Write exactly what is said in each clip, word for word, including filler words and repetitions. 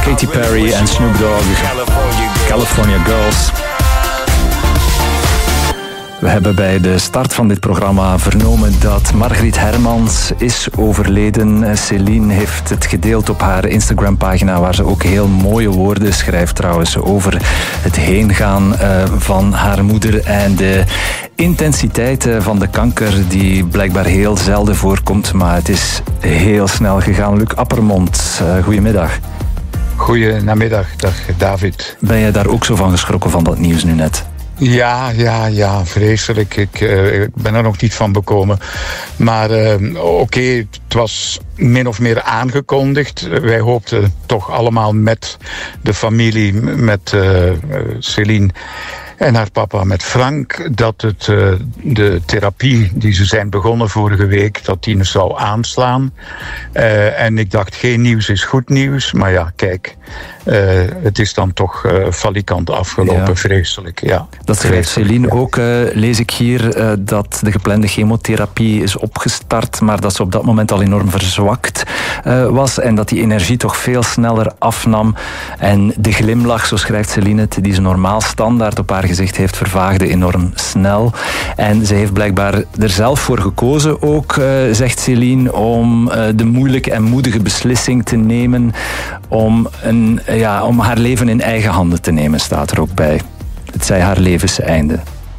Katy Perry en Snoop Dogg, California Girls. We hebben bij de start van dit programma vernomen dat Margriet Hermans is overleden. Céline heeft het gedeeld op haar Instagram-pagina, waar ze ook heel mooie woorden schrijft trouwens over het heengaan van haar moeder en de intensiteit van de kanker die blijkbaar heel zelden voorkomt, maar het is heel snel gegaan. Luc Appermond, goedemiddag. Goedemiddag, dag David. Ben jij daar ook zo van geschrokken van dat nieuws nu net? Ja, ja, ja, vreselijk. Ik, uh, ik ben er nog niet van bekomen. Maar uh, oké, okay, het was min of meer aangekondigd. Wij hoopten toch allemaal met de familie, met uh, Céline en haar papa, met Frank, dat het, uh, de therapie die ze zijn begonnen vorige week, dat die zou aanslaan. Uh, en ik dacht, geen nieuws is goed nieuws. Maar ja, kijk, uh, het is dan toch uh, falikant afgelopen, ja. Vreselijk. Ja, dat schrijft Céline ja. ook, uh, lees ik hier, uh, dat de geplande chemotherapie is opgestart, maar dat ze op dat moment al enorm verzwakt uh, was en dat die energie toch veel sneller afnam. En de glimlach, zo schrijft Céline het, die ze normaal standaard op haar gezicht heeft, vervaagde enorm snel. En ze heeft blijkbaar er zelf voor gekozen ook, uh, zegt Céline, om uh, de moeilijke en moedige beslissing te nemen om, een, uh, ja, om haar leven in eigen handen te nemen, staat er ook bij. Het zij haar levenseinde.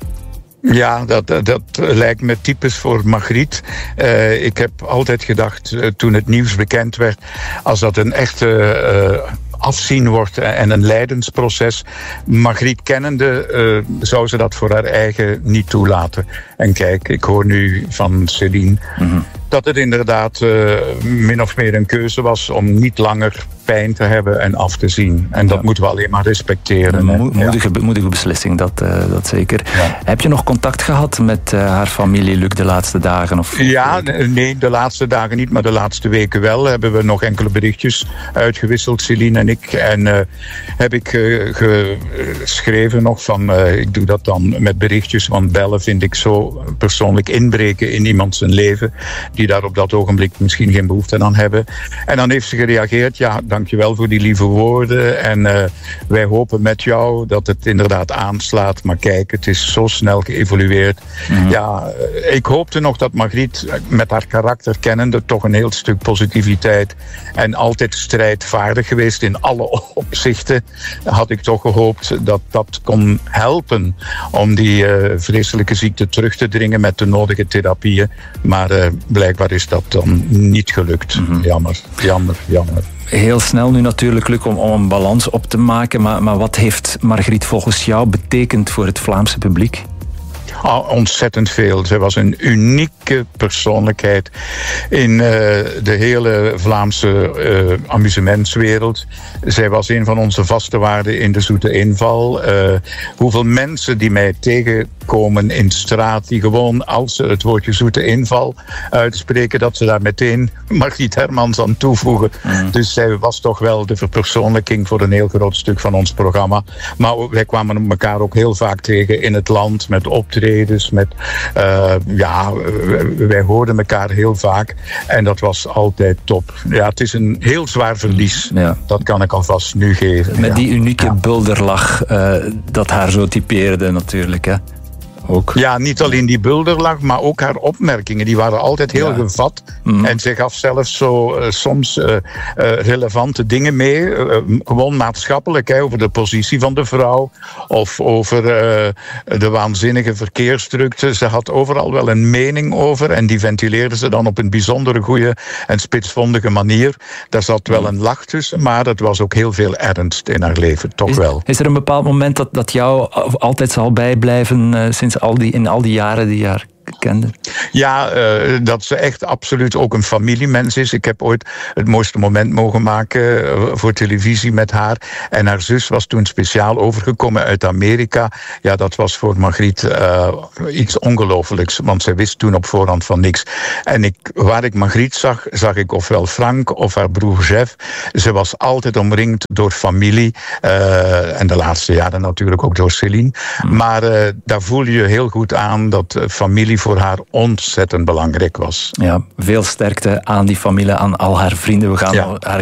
Ja, dat, dat lijkt me typisch voor Margriet. Uh, ik heb altijd gedacht, uh, toen het nieuws bekend werd, als dat een echte Uh, afzien wordt en een lijdensproces. Margriet kennende uh, zou ze dat voor haar eigen niet toelaten. En kijk, ik hoor nu van Céline mm-hmm. dat het inderdaad uh, min of meer een keuze was om niet langer pijn te hebben en af te zien. En dat ja. moeten we alleen maar respecteren. Een mo- moedige, ja. moedige beslissing, dat, uh, dat zeker. Ja. Heb je nog contact gehad met uh, haar familie, Luc, de laatste dagen? Of ja, nee, de laatste dagen niet, maar de laatste weken wel. Hebben we nog enkele berichtjes uitgewisseld, Céline en ik. En uh, heb ik uh, geschreven nog van, uh, ik doe dat dan met berichtjes, want bellen vind ik zo persoonlijk inbreken in iemand zijn leven, die daar op dat ogenblik misschien geen behoefte aan hebben. En dan heeft ze gereageerd, ja, dankjewel voor die lieve woorden. En uh, wij hopen met jou dat het inderdaad aanslaat. Maar kijk, het is zo snel geëvolueerd. Mm-hmm. Ja, ik hoopte nog dat Margriet met haar karakter kennende toch een heel stuk positiviteit en altijd strijdvaardig geweest in alle opzichten. Had ik toch gehoopt dat dat kon helpen om die uh, vreselijke ziekte terug te dringen met de nodige therapieën. Maar uh, blijkbaar is dat dan niet gelukt. Mm-hmm. Jammer, jammer, jammer. Heel snel nu natuurlijk, Luc, om, om een balans op te maken. Maar, maar wat heeft Margriet volgens jou betekend voor het Vlaamse publiek? Oh, ontzettend veel. Zij was een unieke persoonlijkheid in uh, de hele Vlaamse uh, amusementswereld. Zij was een van onze vaste waarden in de Zoete Inval. Uh, hoeveel mensen die mij tegenkomen in de straat, die gewoon als ze het woordje Zoete Inval uitspreken, dat ze daar meteen Margriet Hermans aan toevoegen. Mm. Dus zij was toch wel de verpersoonlijking voor een heel groot stuk van ons programma. Maar wij kwamen elkaar ook heel vaak tegen in het land met optredens. Met, uh, ja, wij hoorden elkaar heel vaak en dat was altijd top. Ja, het is een heel zwaar verlies. Ja. Dat kan ik alvast nu geven. Met ja. die unieke ja. bulderlach uh, dat haar zo typeerde natuurlijk, hè? Ook. Ja, niet alleen die bulderlach, maar ook haar opmerkingen. Die waren altijd heel ja. gevat. Mm-hmm. En ze gaf zelfs zo uh, soms uh, uh, relevante dingen mee. Uh, gewoon maatschappelijk, hè, over de positie van de vrouw. Of over uh, de waanzinnige verkeersdrukte. Ze had overal wel een mening over. En die ventileerde ze dan op een bijzondere goede en spitsvondige manier. Daar zat wel een lach tussen, maar het was ook heel veel ernst in haar leven. Toch is, wel. Is er een bepaald moment dat, dat jou altijd zal bijblijven uh, sinds Al die, in al die jaren die je haar kende? Ja, uh, dat ze echt absoluut ook een familiemens is. Ik heb ooit het mooiste moment mogen maken uh, voor televisie met haar. En haar zus was toen speciaal overgekomen uit Amerika. Ja, dat was voor Margriet uh, iets ongelooflijks. Want zij wist toen op voorhand van niks. En ik, waar ik Margriet zag, zag ik ofwel Frank of haar broer Jeff. Ze was altijd omringd door familie. Uh, en de laatste jaren natuurlijk ook door Céline. Hmm. Maar uh, daar voel je heel goed aan dat uh, familie voor haar ontzettend belangrijk was. Ja, veel sterkte aan die familie, aan al haar vrienden. We gaan ja. haar